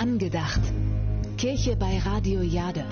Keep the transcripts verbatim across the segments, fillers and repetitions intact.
Angedacht. Kirche bei Radio Jade.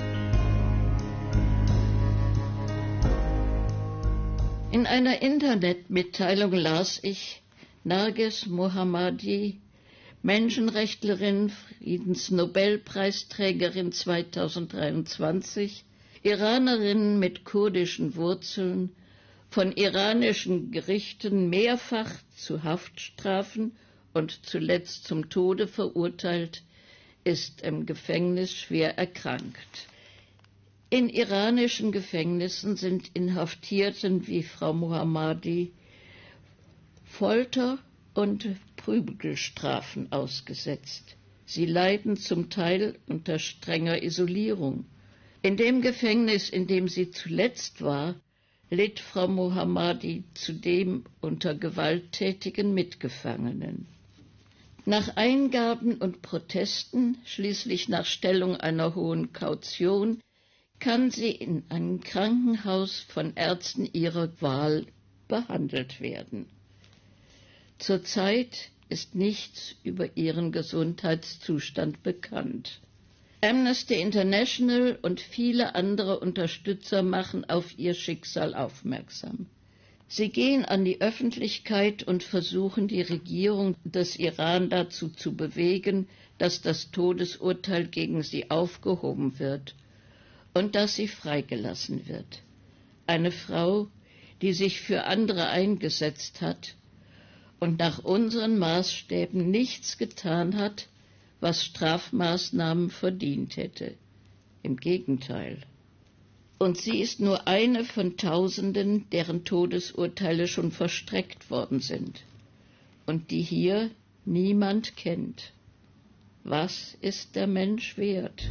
In einer Internetmitteilung las ich, Narges Mohammadi, Menschenrechtlerin, Friedensnobelpreisträgerin zweitausenddreiundzwanzig, Iranerin mit kurdischen Wurzeln, von iranischen Gerichten mehrfach zu Haftstrafen und zuletzt zum Tode verurteilt, ist im Gefängnis schwer erkrankt. In iranischen Gefängnissen sind Inhaftierten wie Frau Mohammadi Folter und Prügelstrafen ausgesetzt. Sie leiden zum Teil unter strenger Isolierung. In dem Gefängnis, in dem sie zuletzt war, litt Frau Mohammadi zudem unter gewalttätigen Mitgefangenen. Nach Eingaben und Protesten, schließlich nach Stellung einer hohen Kaution, kann sie in einem Krankenhaus von Ärzten ihrer Wahl behandelt werden. Zurzeit ist nichts über ihren Gesundheitszustand bekannt. Amnesty International und viele andere Unterstützer machen auf ihr Schicksal aufmerksam. Sie gehen an die Öffentlichkeit und versuchen, die Regierung des Iran dazu zu bewegen, dass das Todesurteil gegen sie aufgehoben wird und dass sie freigelassen wird. Eine Frau, die sich für andere eingesetzt hat und nach unseren Maßstäben nichts getan hat, was Strafmaßnahmen verdient hätte. Im Gegenteil. Und sie ist nur eine von Tausenden, deren Todesurteile schon verstreckt worden sind und die hier niemand kennt. Was ist der Mensch wert?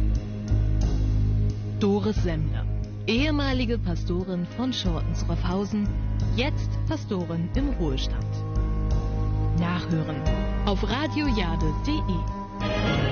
Doris Semmler, ehemalige Pastorin von Schortens-Roffhausen, jetzt Pastorin im Ruhestand. Nachhören auf radiojade punkt de.